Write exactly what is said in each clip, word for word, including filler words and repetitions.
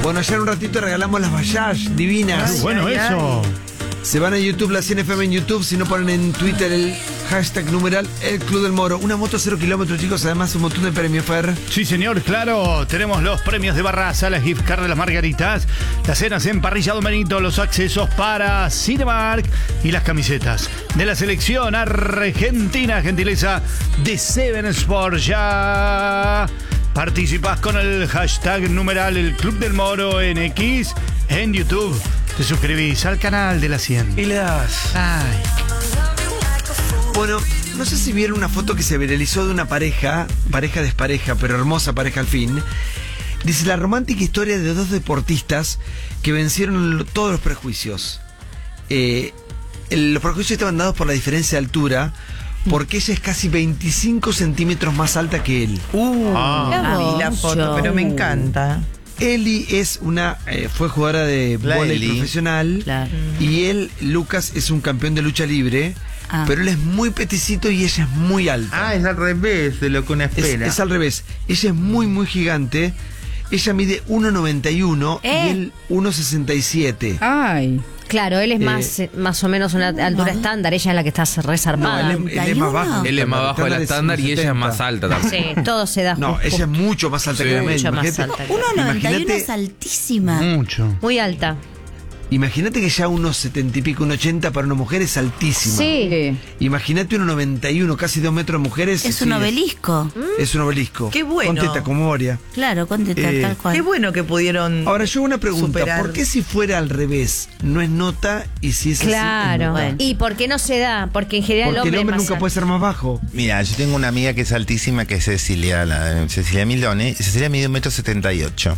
Bueno, ayer un ratito regalamos las Bayash divinas. Ay, bueno, ay, eso. Ay. Se van a YouTube, la cien F M en YouTube. Si no, ponen en Twitter el hashtag numeral El Club del Moro. Una moto cero kilómetros, chicos. Además, un montón de premios, Fer. Sí, señor, claro. Tenemos los premios de Barraza, la gift card de las Margaritas, las cenas en Parrilla Domenito, los accesos para Cinemark y las camisetas de la selección argentina, gentileza de Seven Sports. Ya participás con el hashtag numeral El Club del Moro en X, en YouTube. Te suscribís al canal de la cien. Y le das. Ay. Bueno, no sé si vieron una foto que se viralizó de una pareja, pareja despareja, pero hermosa pareja al fin. Dice la romántica historia de dos deportistas que vencieron todos los prejuicios. Eh, el, los prejuicios estaban dados por la diferencia de altura, porque ella es casi veinticinco centímetros más alta que él. Uh, ah, vi la foto, pero me encanta. Eli es una eh, fue jugadora de vóley profesional, claro. Y él, Lucas, es un campeón de lucha libre, ah. Pero él es muy peticito y ella es muy alta. Ah, es al revés de lo que uno espera. Es, es al revés. Ella es muy, muy gigante. Ella mide uno noventa y uno ¿Eh? Y él uno sesenta y siete. Ay. Claro, él es Eh, más, más o menos una altura estándar, ella es la que está resarpada. No, él, él es más bajo. Él es más bajo del estándar y ella es más alta también. Sí, todo se da No, justo. ella es mucho más alta Sí. que la media. Mucho más Imagínate- alta. uno noventa y uno imagínate- es altísima. Mucho. Muy alta. Imagínate que ya unos setenta y pico, un ochenta para una mujer es altísima. Sí. Imagínate uno noventa y uno, casi dos metros de mujeres. Es sí, un obelisco. Es un obelisco. Qué bueno. Contesta con Moria. Claro, contesta Eh, tal cual. Qué bueno que pudieron. Ahora yo una pregunta, superar. ¿por qué si fuera al revés no es nota y si es así Claro. es nota? Bueno. ¿Y por qué no se da? Porque en general Porque el el hombre, hombre es más nunca alto. puede ser más bajo. Mira, yo tengo una amiga que es altísima, que es Cecilia, la, Cecilia Milone. Cecilia mide un metro setenta y ocho.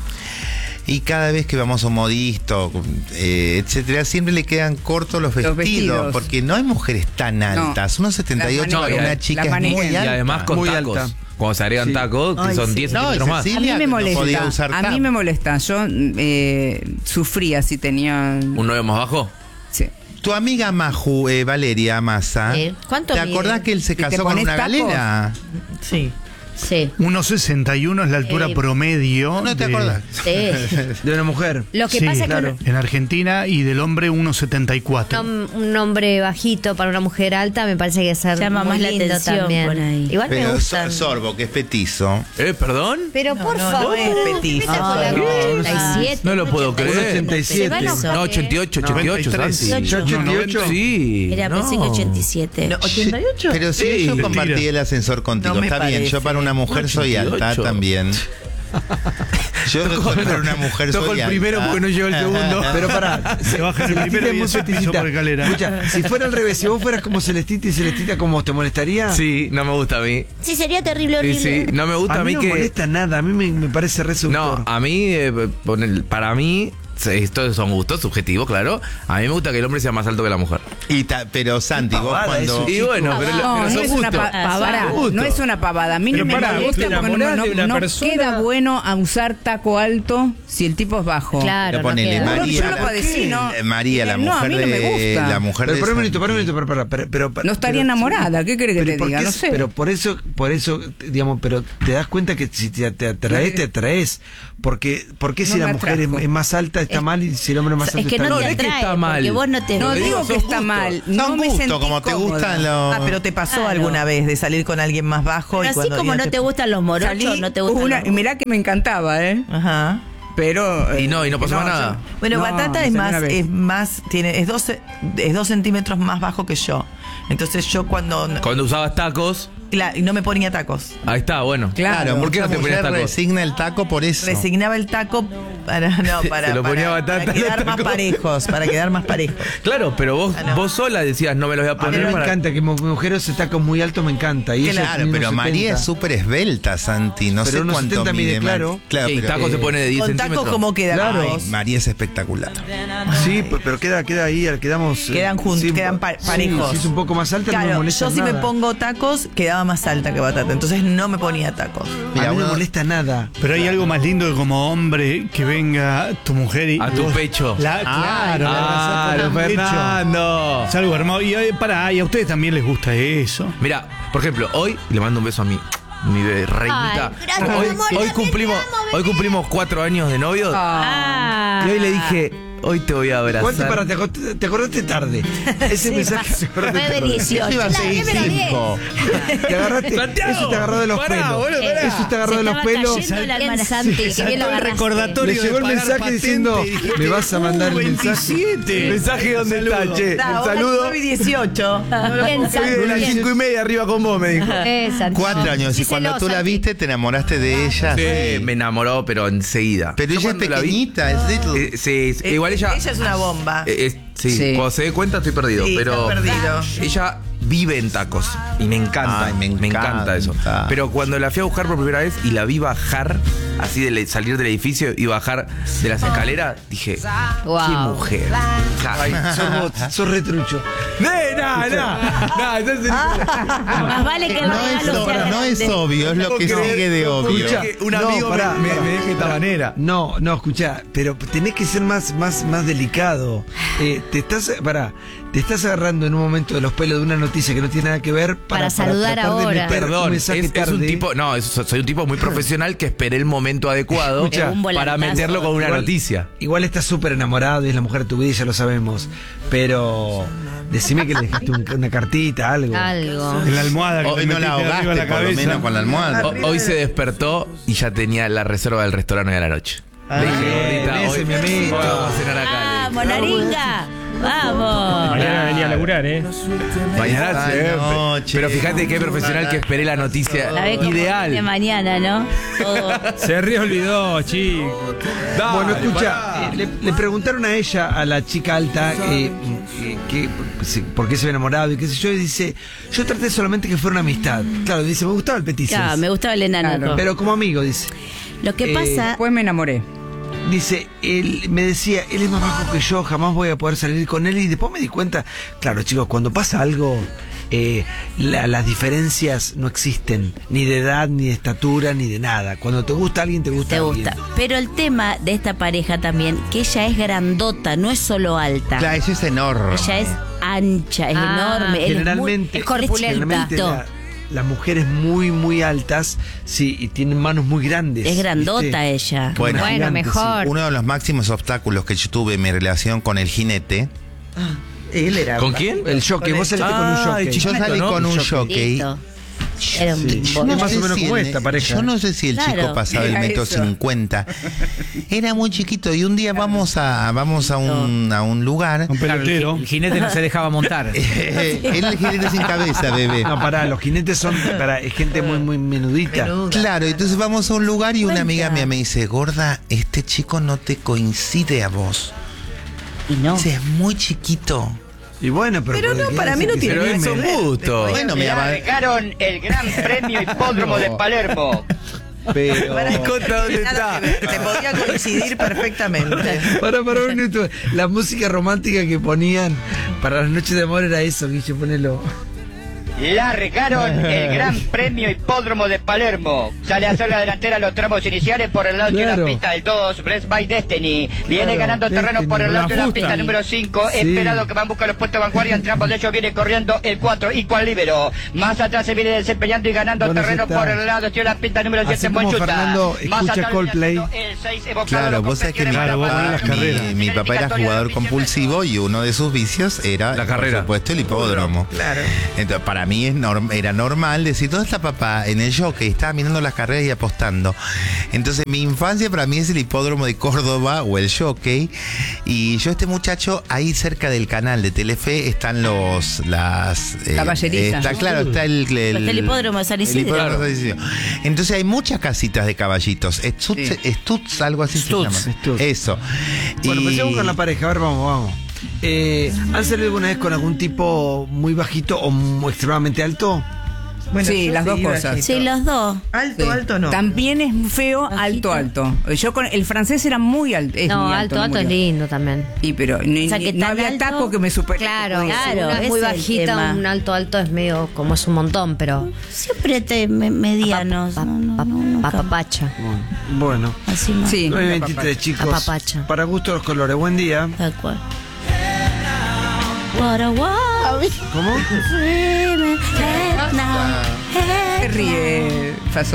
Y cada vez que vamos a un modisto, eh, etcétera, siempre le quedan cortos los vestidos, Los vestidos. porque no hay mujeres tan altas. Unos setenta y ocho Las para manejan. una chica Las es muy manejan. Y alta. además con Muy tacos. alta. Cuando se agregan Sí. tacos, que Ay, son sí. diez No, centímetros más. Cecilia A mí me no podía molesta. usar A mí tacos. me molesta. Yo eh, sufría si tenía. ¿Un novio más bajo? Sí. Tu amiga Maju, eh, Valeria Massa, Eh, ¿cuánto ¿te mide? acordás que él se ¿Y te casó con pones una tacos? galera? Sí. Sí. uno sesenta y uno es la altura Eh, promedio. ¿No te de- acordás? Sí. De una mujer. Lo que Sí, pasa claro. es que En Argentina, y del hombre uno setenta y cuatro. un, un hombre bajito para una mujer alta me parece que es ser Llama muy más la lindo atención también. por ahí. Igual me Pero gusta. Sor- Sorbo, que es petizo. ¿Eh, perdón? Pero No, por no, no favor, es petizo. ¿qué con la Ay, ochenta y siete? No lo puedo creer. ochenta y siete. Se va a enojar, No, ¿eh? ochenta y ocho, ochenta y ocho, noventa y tres. Santi. Yo ochenta y ocho. Sí. Era, no. pensé que ochenta y siete. No, ¿ochenta y ocho? Pero si Sí, yo mentira. compartí el ascensor contigo, No me está bien, parece. yo para una mujer soy ochenta y alta ocho. también. Yo para una mujer Tocó soy el alta. primero porque no llegó el segundo. Pero pará, Se baja el Celestita primero es y muy eso pisó peticita. por escalera. Escucha, si fuera al revés, si vos fueras como Celestita y Celestita, ¿cómo te molestaría? Sí, no me gusta a mí. Sí, sería terrible, Sí, horrible. sí, no me gusta A a mí mí no que... me molesta nada, a mí me, me parece re seductor. No, a mí, eh, ponele- para mí, estos son gustos subjetivos, claro. A mí me gusta que el hombre sea más alto que la mujer. Y ta- pero Santi, vos pavada cuando... eso. Y bueno, pero, No, pero no son es una gustos. pa- pavada. Son gustos. No es una pavada. A mí Pero no me pará, vos molesta te porque no, enamorás no- de una no persona- queda bueno a usar taco alto si el tipo es bajo. Claro, Pero no ponele, queda. María, Yo lo padecí, ¿no? Eh, María, la No, a mujer mí no me de... gusta. La mujer Pero, de para un Santi. minuto, para un minuto, para, para, pero, pero, No estaría pero- enamorada, ¿qué querés que pero te ¿por diga? qué No es- sé. Pero por eso, por eso, digamos, pero te das cuenta que si te, te atraes, te atraes. Porque, porque si No la me mujer es, atrajo. es más alta está mal y si el hombre es más Es alto que está no bien. te es que atrae, está mal. porque vos no te... No Lo digo digo, que son está gustos. mal. Son No me gustos, sentí como te cómoda. gustan los... Ah, pero te pasó Claro. alguna vez de salir con alguien más bajo y Pero así cuando como ya no te gustan los morochos, Salí no te gustan una, los... y mirá que me encantaba, ¿eh? Ajá. Pero... Y eh, no, y no pasó yo- nada. Bueno, no, Batata es salí más, una vez. es más, tiene, es dos, es dos centímetros más bajo que yo. Entonces yo cuando, Cuando usabas tacos, claro, y no me ponía tacos. ahí está, bueno. Claro. ¿Por qué no te Mucha ponías mujer tacos? resigna el taco por eso. Resignaba el taco para, no, para, Se lo ponía para- Batata para en el quedar más taco. parejos, para quedar más parejos. Claro, pero vos, Ah, no. vos sola decías, no me los voy a A mí poner me para... encanta que mi mujer se taca muy alto, me encanta. Y ella Claro, es pero uno María setenta. es súper esbelta, Santi. No Pero sé uno cuánto setenta mide, mide. claro. Mar- claro, Y pero, taco se eh, pone de diez Con centímetros. tacos como quedan. Claro. Ay, María es espectacular. Sí, p- pero queda, queda ahí, quedamos. eh, Quedan juntos, sí, quedan pa- sí, parejos. si es un poco más alta, no me Claro, molesta yo si me nada. pongo tacos, quedaba más alta que Batata. Entonces no me ponía tacos. Mira, a mí no uno- me molesta nada. Pero hay algo más lindo que como hombre que venga tu mujer y... A tu vos- pecho. La, claro, la abrazás ¡Claro, por el pecho. Fernando! Es algo hermoso. Y eh, pará, y a ustedes también les gusta eso. Mira, por ejemplo, hoy le mando un beso a mi mi bebé, reinita. Ay, gracias, hoy, amor, hoy también cumplimos, te amo, bebé. hoy cumplimos cuatro años de novios. Ah. Y hoy le dije, hoy te voy a abrazar. ¿Cuánto para? Te, acot- te acordaste tarde. Ese Sí, mensaje pasó. te acordaste nueve tarde. dieciocho. Iba a La- seguir dímelo bien. cinco. Te agarraste, Santiago, eso te agarró de los pará, pelos. boludo, pará. Eso te agarró de los pelos. Bien, Santi, que bien lo el agarraste. recordatorio Le llegó de el pagar mensaje patente diciendo, y dijiste, me vas a mandar el "Uh, mensaje". veintisiete. ¿Mensaje dónde está, che? No, Un saludo. nueve y dieciocho. Bien, Hoy Santi, de las bien. cinco y media arriba con vos, me dijo. Eh, Santi. Cuatro años. Y Díselo, cuando tú la Santi. viste, te enamoraste de ella. Sí, me enamoró, pero enseguida. Pero Yo ella es cuando la vi- pequeñita, es little. Eh, sí, sí, igual ella. Ella es una bomba. eh, es- sí, Sí. cuando se dé cuenta estoy perdido. Sí, pero está perdido. ella vive en tacos y me encanta. Ay, me encanta. eso. Pero cuando la fui a buscar por primera vez y la vi bajar, así de salir del edificio y bajar de las escaleras, dije, Wow. qué mujer. Ay, sos, vos, sos retrucho. Nena, nena. No, entonces. Más vale que el No es, regalo ob- sea no es grande. obvio, es lo que Escucha, sigue de obvio. escucha. Que un amigo me- me- me deje esta manera. No, no, escuchá, pero tenés que ser más, más, más delicado. Eh, te estás, pará, te estás agarrando en un momento de los pelos de una noticia que no tiene nada que ver para, Para saludar tratar de ahora. meter un Perdón, es, mensaje es un tarde. tipo, no, es- soy un tipo muy profesional que esperé el momento adecuado Escucha, un para volantazo. meterlo con una Igual- noticia. Igual estás súper enamorado y es la mujer de tu vida, ya lo sabemos. Pero decime que le dejaste un- una cartita, algo. Algo. En la almohada que Hoy te Hoy no la metiste arriba de ahogaste, la por lo cabeza. menos con la almohada. O- hoy se despertó y ya tenía la reserva del restaurante de la noche. Le dije, bien, gordita, ese hoy mi amigo. vamos a cenar acá. le Vamos, Naringa. Vamos. Mañana venía a laburar, ¿eh? dije. Mañana Esta siempre. noche. Pero fíjate qué profesional que esperé la noticia La ve como de ideal. mañana, ¿no? Todo. Se re olvidó, chico. Dale, Bueno, escucha, pará. eh, le, le preguntaron a ella, a la chica alta, eh, eh, que, si- por qué se había enamorado y qué sé yo, y dice, yo traté solamente que fuera una amistad. Claro, dice, me gustaba el petices. Claro, me gustaba el enano. Claro. Pero como amigo, dice. Lo que Eh, pasa, Después me enamoré. Dice, él me decía, él es más bajo que yo, jamás voy a poder salir con él. Y después me di cuenta, claro, chicos, cuando pasa algo, eh, la- las diferencias no existen, ni de edad, ni de estatura, ni de nada. Cuando te gusta alguien, te gusta te alguien. gusta. Pero el tema de esta pareja también, que ella es grandota, no es solo alta. Claro, ella es enorme. Ella es ancha, es Ah, enorme. él es muy- Generalmente, es corpulenta. generalmente la- las mujeres muy, muy altas, sí, y tienen manos muy grandes. Es grandota ¿viste? ella. Bueno, Bueno, gigante, mejor. Uno de los máximos obstáculos que yo tuve en mi relación con el jinete. Él era. ¿Con quién? El jockey, vos saliste con un Ah, jockey. el Yo chiquito, salí ¿no? con un Jockey. jockey. Listo. Era un Sí. bimbo. No, más sé o menos si como el- esta pareja. Yo no sé si el Claro. chico pasaba el Era metro eso. cincuenta. Era muy chiquito y un día vamos a vamos a un, a un lugar. Un pelotero. El jinete no se dejaba montar. Él el jinete sin cabeza, bebé. No, pará, los jinetes son para es gente muy, muy menudita. Claro, entonces vamos a un lugar y una amiga mía me dice, gorda, este chico no te coincide a vos. Y no. Dice, es muy chiquito. Y bueno, pero. Pero no, ¿qué para hace mí no que tiene se Pero que es un ver. gusto. Bueno, me llama. Arreglaron el Gran Premio Hipódromo de Palermo. Pero. Para- Conta dónde nada está. que ver, te podía coincidir perfectamente. Para, para un minuto. La música romántica que ponían para las noches de amor era eso, Guille, ponelo. Largaron el Gran Premio Hipódromo de Palermo. Sale a hacer la delantera los tramos iniciales por el lado de Claro. la pista del dos, Blessed by Destiny. Viene Claro, ganando terreno Destiny, por el lado la de la justa. pista número cinco. Sí. Esperado que van a buscar los puestos de vanguardia. Entre ambos de ellos viene corriendo el cuatro, Equal Libero. Más atrás se viene desempeñando y ganando Bueno, terreno ya está. por el lado de la pista número Así siete, como Monchuta. Fernando Más escucha atrás Coldplay. viene el seis, evocado Claro, los vos sabés que mi Claro, vos papá, ves las carreras. mi, mi papá era jugador compulsivo y uno de sus vicios era, La carrera. por supuesto, el hipódromo. Claro. Entonces, para mí es norm- era normal decir, ¿dónde está papá? En el jockey, estaba mirando las carreras y apostando. Entonces, mi infancia para mí es el hipódromo de Córdoba o el jockey. Y yo, este muchacho, ahí cerca del canal de Telefe están los, las... eh, Caballerizas. Está claro, está el... el, Está el hipódromo de San el Isidro. hipódromo de San Isidro. Entonces, hay muchas casitas de caballitos. Stutz, Stutz, algo así Stutz, se llama. Stutz. Eso. Bueno, Y- empecemos con la pareja, a ver, vamos, vamos. Eh, ¿Han salido alguna vez con algún tipo muy bajito o muy extremadamente alto? Bueno, Sí, yo las dos iba cosas. bajito. Sí, los dos. Alto, Sí. alto no. También es feo, Bajito. alto, alto. Yo con el francés era muy alto. Es No, muy alto, no alto es murió. lindo también. Y pero ni- O sea, ni- que no tan había alto- taco que me superara. Claro, Claro, si uno ese es muy es el bajita, tema. un alto alto es medio como es un montón, pero Siempre te me- medianos. Pa- No, no, pa- no, nunca. papapacha. Bueno, Así más. Sí. nueve veintitrés, chicos. Apapacha. Para gusto los colores. Buen día. Tal cual. What a what? ¿Cómo? Se ríe, Faso.